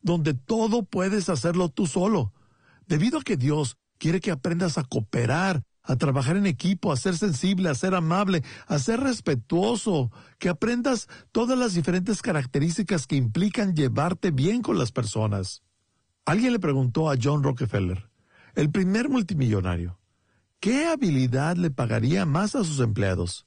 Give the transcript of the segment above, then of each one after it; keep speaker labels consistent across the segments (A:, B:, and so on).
A: donde todo puedes hacerlo tú solo. Debido a que Dios quiere que aprendas a cooperar, a trabajar en equipo, a ser sensible, a ser amable, a ser respetuoso, que aprendas todas las diferentes características que implican llevarte bien con las personas. Alguien le preguntó a John Rockefeller, el primer multimillonario, ¿qué habilidad le pagaría más a sus empleados?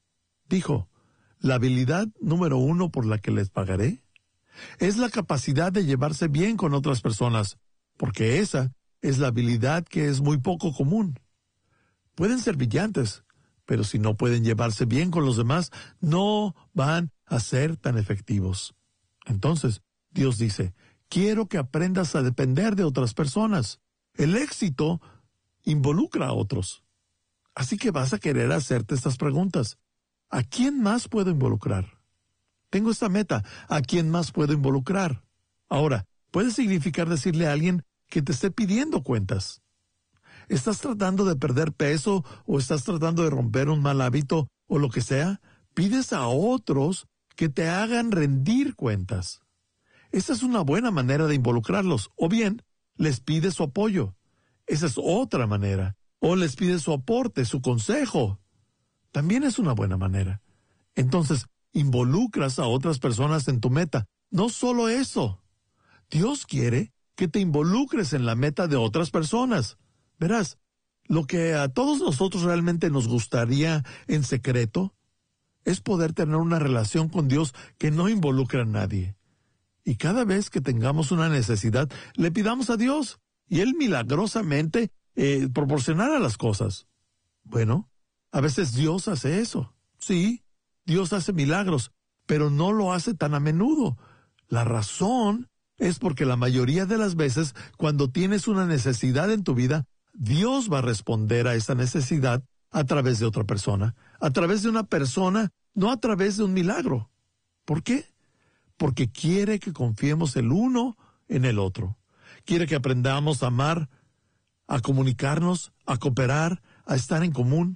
A: Dijo, la habilidad número 1 por la que les pagaré es la capacidad de llevarse bien con otras personas, porque esa es la habilidad que es muy poco común. Pueden ser brillantes, pero si no pueden llevarse bien con los demás, no van a ser tan efectivos. Entonces, Dios dice, quiero que aprendas a depender de otras personas. El éxito involucra a otros. Así que vas a querer hacerte estas preguntas. ¿A quién más puedo involucrar? Tengo esta meta. ¿A quién más puedo involucrar? Ahora, puede significar decirle a alguien que te esté pidiendo cuentas. ¿Estás tratando de perder peso o estás tratando de romper un mal hábito o lo que sea? Pides a otros que te hagan rendir cuentas. Esa es una buena manera de involucrarlos. O bien, les pides su apoyo. Esa es otra manera. O les pides su aporte, su consejo. También es una buena manera. Entonces, involucras a otras personas en tu meta. No solo eso. Dios quiere que te involucres en la meta de otras personas. Verás, lo que a todos nosotros realmente nos gustaría en secreto es poder tener una relación con Dios que no involucre a nadie. Y cada vez que tengamos una necesidad, le pidamos a Dios y Él milagrosamente proporcionará las cosas. Bueno, a veces Dios hace eso. Sí, Dios hace milagros, pero no lo hace tan a menudo. La razón es porque la mayoría de las veces, cuando tienes una necesidad en tu vida, Dios va a responder a esa necesidad a través de otra persona. A través de una persona, no a través de un milagro. ¿Por qué? Porque quiere que confiemos el uno en el otro. Quiere que aprendamos a amar, a comunicarnos, a cooperar, a estar en común.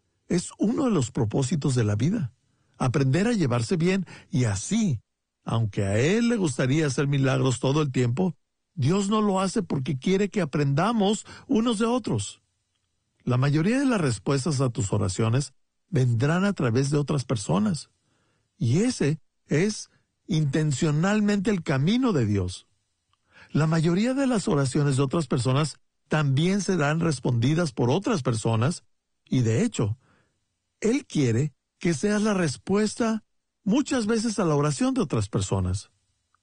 A: Es uno de los propósitos de la vida. Aprender a llevarse bien y así, aunque a Él le gustaría hacer milagros todo el tiempo, Dios no lo hace porque quiere que aprendamos unos de otros. La mayoría de las respuestas a tus oraciones vendrán a través de otras personas. Y ese es intencionalmente el camino de Dios. La mayoría de las oraciones de otras personas también serán respondidas por otras personas y de hecho, Él quiere que seas la respuesta muchas veces a la oración de otras personas.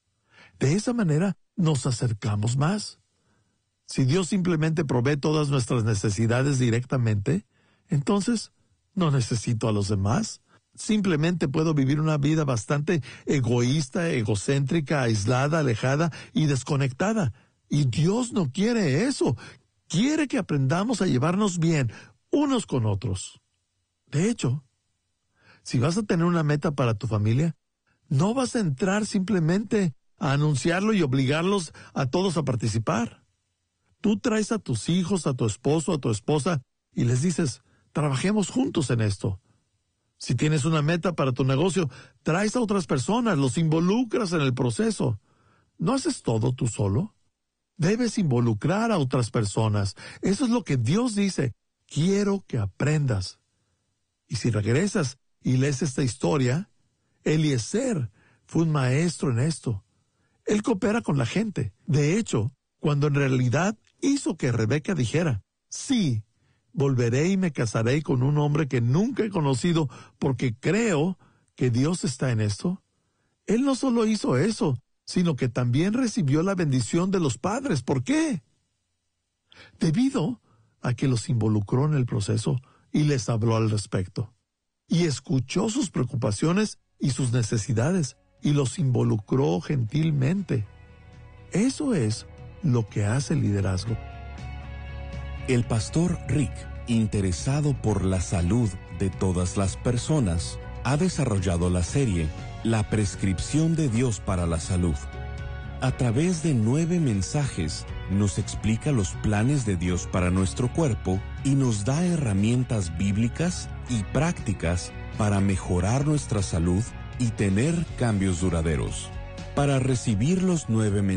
A: De esa manera nos acercamos más. Si Dios simplemente provee todas nuestras necesidades directamente, entonces no necesito a los demás. Simplemente puedo vivir una vida bastante egoísta, egocéntrica, aislada, alejada y desconectada. Y Dios no quiere eso. Quiere que aprendamos a llevarnos bien unos con otros. De hecho, si vas a tener una meta para tu familia, no vas a entrar simplemente a anunciarlo y obligarlos a todos a participar. Tú traes a tus hijos, a tu esposo, a tu esposa y les dices, trabajemos juntos en esto. Si tienes una meta para tu negocio, traes a otras personas, los involucras en el proceso. ¿No haces todo tú solo? Debes involucrar a otras personas. Eso es lo que Dios dice. Quiero que aprendas. Y si regresas y lees esta historia, Eliezer fue un maestro en esto. Él coopera con la gente. De hecho, cuando en realidad hizo que Rebeca dijera, sí, volveré y me casaré con un hombre que nunca he conocido porque creo que Dios está en esto. Él no solo hizo eso, sino que también recibió la bendición de los padres. ¿Por qué? Debido a que los involucró en el proceso y les habló al respecto. Y escuchó sus preocupaciones y sus necesidades y los involucró gentilmente. Eso es lo que hace el liderazgo.
B: El pastor Rick, interesado por la salud de todas las personas, ha desarrollado la serie La Prescripción de Dios para la Salud. A través de 9 mensajes, nos explica los planes de Dios para nuestro cuerpo y nos da herramientas bíblicas y prácticas para mejorar nuestra salud y tener cambios duraderos. Para recibir los 9 mensajes,